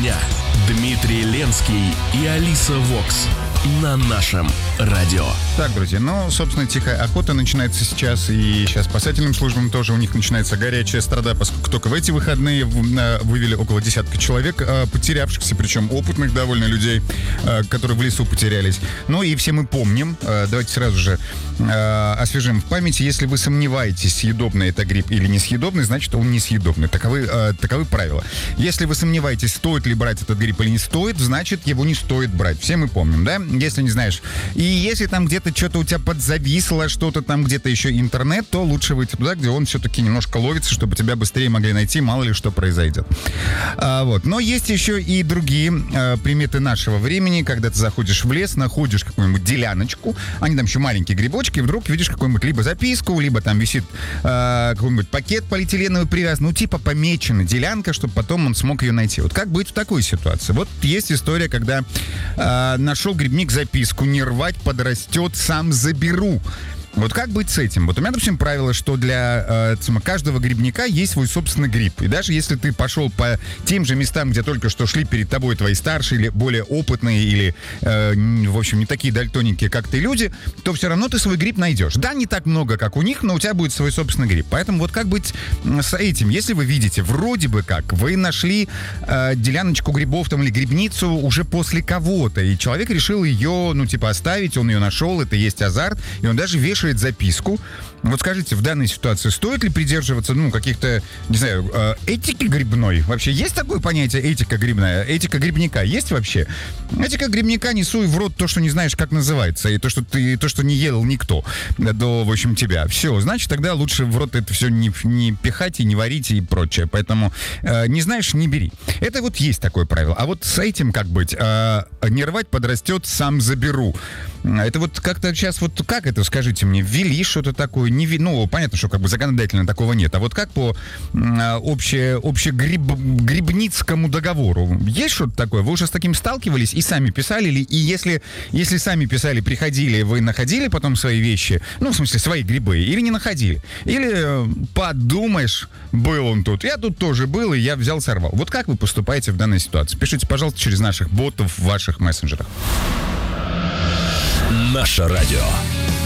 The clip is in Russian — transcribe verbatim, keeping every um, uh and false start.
дня. Дмитрий Ленский и Алиса Вокс на нашем радио. Так, друзья, ну, собственно, тихая охота начинается сейчас, и сейчас спасательным службам тоже у них начинается горячая страда, поскольку только в эти выходные вывели около десятка человек, потерявшихся, причем опытных довольно людей, которые в лесу потерялись. Ну и все мы помним, давайте сразу же освежим в памяти, если вы сомневаетесь, съедобный это гриб или несъедобный, значит, он несъедобный. Таковы, таковы правила. Если вы сомневаетесь, стоит ли брать этот гриб или не стоит, значит, его не стоит брать. Все мы помним, да? Если не знаешь. И если там где-то что-то у тебя подзависло, что-то там где-то еще интернет, то лучше выйти туда, где он все-таки немножко ловится, чтобы тебя быстрее могли найти, мало ли что произойдет. А, вот. Но есть еще и другие а, приметы нашего времени, когда ты заходишь в лес, находишь какую-нибудь деляночку, они там еще маленькие грибочки, и вдруг видишь какую-нибудь либо записку, либо там висит а, какой-нибудь пакет полиэтиленовый привязан, ну типа помечена делянка, чтобы потом он смог ее найти. Вот как быть в такой ситуации? Вот есть история, когда а, нашел грибник записку: не рвать, подрастет, сам заберу. Вот как быть с этим? Вот у меня, допустим, правило, что для э, каждого грибника есть свой собственный гриб. И даже если ты пошел по тем же местам, где только что шли перед тобой твои старшие или более опытные, или, э, в общем, не такие дальтоники, как ты, люди, то все равно ты свой гриб найдешь. Да, не так много, как у них, но у тебя будет свой собственный гриб. Поэтому вот как быть с этим? Если вы видите, вроде бы как, вы нашли э, деляночку грибов там или грибницу уже после кого-то, и человек решил ее, ну, типа, оставить, он ее нашел, это есть азарт, и он даже вешает записку. Вот скажите, в данной ситуации стоит ли придерживаться, ну, каких-то, не знаю, этики грибной? Вообще есть такое понятие этика грибная? Этика грибника есть вообще? Этика грибника: не суй в рот то, что не знаешь, как называется, и то, что ты, то, что не ел никто до, в общем, тебя. Все, значит, тогда лучше в рот это все не, не пихать и не варить и прочее. Поэтому э, не знаешь, не бери. Это вот есть такое правило. А вот с этим как быть? Э, не рвать, подрастет, сам заберу. Это вот как-то сейчас, вот как это, скажите мне, ввели что-то такое? Не, ну, понятно, что как бы законодательно такого нет. А вот как по э, обще, общегрибницкому договору? Есть что-то такое? Вы уже с таким сталкивались и сами писали ли? И если, если сами писали, приходили, вы находили потом свои вещи, ну, в смысле, свои грибы, или не находили? Или э, подумаешь, был он тут, я тут тоже был, и я взял, сорвал. Вот как вы поступаете в данной ситуации? Пишите, пожалуйста, через наших ботов в ваших мессенджерах. Наше радио.